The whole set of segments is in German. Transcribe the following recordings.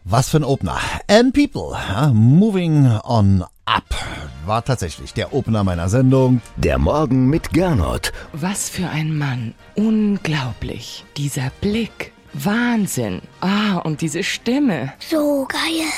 Was für ein Opener. And People, Moving on Up, war tatsächlich der Opener meiner Sendung. Der Morgen mit Gernot. Was für ein Mann. Unglaublich. Dieser Blick. Wahnsinn. Und diese Stimme. So geil.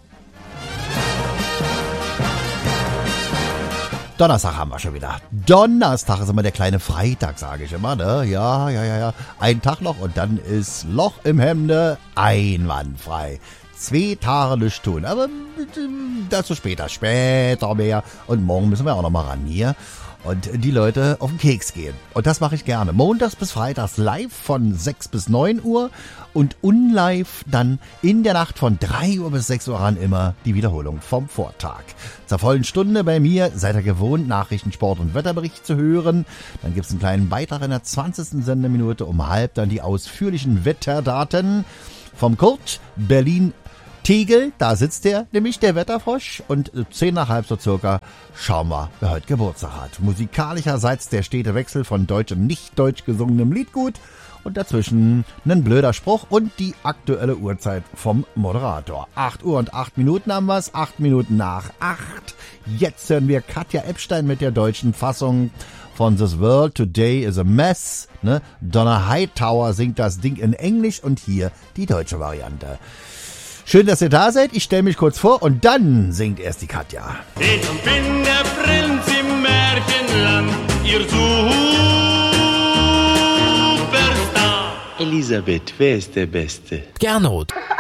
Donnerstag haben wir schon wieder. Donnerstag ist immer der kleine Freitag, sage ich immer, ne? Ja. Ein Tag noch und dann ist Loch im Hemde einwandfrei. 2 Tage nichts tun, aber dazu später mehr. Und morgen müssen wir auch noch mal ran hier und die Leute auf den Keks gehen. Und das mache ich gerne. Montags bis Freitags live von 6 bis 9 Uhr und unlive dann in der Nacht von 3 Uhr bis 6 Uhr ran immer die Wiederholung vom Vortag. Zur vollen Stunde bei mir seid ihr gewohnt, Nachrichten, Sport und Wetterbericht zu hören. Dann gibt es einen kleinen Beitrag in der 20. Sendeminute um halb, dann die ausführlichen Wetterdaten vom Kurt, Berlin, Tegel, da sitzt der, nämlich der Wetterfrosch, und 10 nach halb so circa schauen wir, wer heute Geburtstag hat. Musikalischerseits der stete Wechsel von deutsch und nicht deutsch gesungenem Liedgut und dazwischen ein blöder Spruch und die aktuelle Uhrzeit vom Moderator. 8 Uhr und 8 Minuten haben wir's, 8 Minuten nach 8. Jetzt hören wir Katja Epstein mit der deutschen Fassung von This World Today is a Mess. Ne? Donna Hightower singt das Ding in Englisch und hier die deutsche Variante. Schön, dass ihr da seid. Ich stelle mich kurz vor und dann singt erst die Katja. Ich bin der Prinz im Märchenland, ihr Superstar. Elisabeth, wer ist der Beste? Gernot.